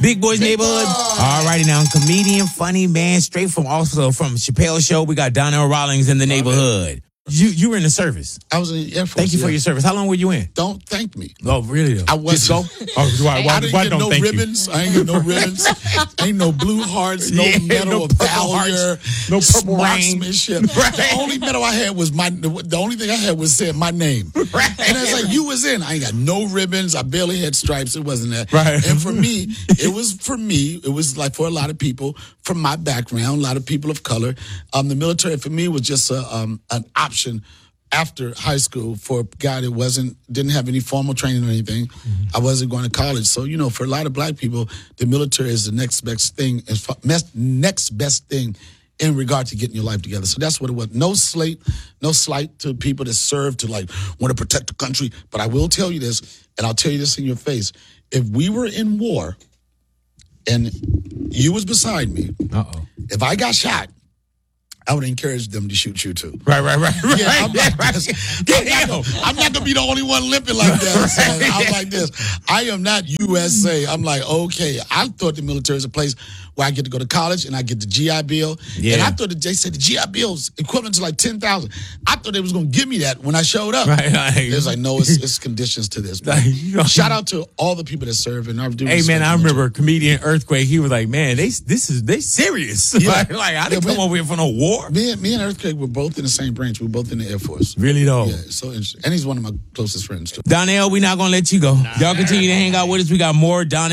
Big Boy's Neighborhood. All righty now. Comedian, funny man, straight from Chappelle's show. We got Donnell Rawlings in the neighborhood. You were in the service. I was in the Air Force. Thank you for your service. How long were you in? Don't thank me. Oh, really? Though? I wasn't. I didn't get no ribbons. I ain't get no ribbons. Ain't no blue hearts, no medal of valor, no purple marksmanship. Right. The only medal I had was the only thing I had was said my name. Right. And it's like, you was in. I ain't got no ribbons. I barely had stripes. It wasn't that. Right. And for me, it was like for a lot of people from my background, a lot of people of color. The military for me was just an option after high school for a guy that didn't have any formal training or anything. Mm-hmm. I wasn't going to college. So, for a lot of black people, the military is the next best thing, in regard to getting your life together. So that's what it was. No slight to people that serve to want to protect the country. But I will tell you this, and I'll tell you this in your face. If we were in war and you was beside me, if I got shot, I would encourage them to shoot you too. Right. Yeah, I'm not gonna be the only one limping like that. So I'm like this. I am not USA. I'm like, okay. I thought the military is a place where I get to go to college and I get the GI Bill. Yeah. And I thought that they said the GI Bill's equivalent to like $10,000. I thought they was gonna give me that when I showed up. Right. It was like, no, it's conditions to this. Shout out to all the people that serve and I do. Hey man, I remember comedian Earthquake. He was like, man, they serious. Yeah. like I didn't come over here for no war. Me and Earthquake were both in the same branch. We were both in the Air Force. Really though? Yeah, it's so interesting. And he's one of my closest friends too. Donnell, we're not gonna let you go. Y'all continue to hang out with us. We got more Donnell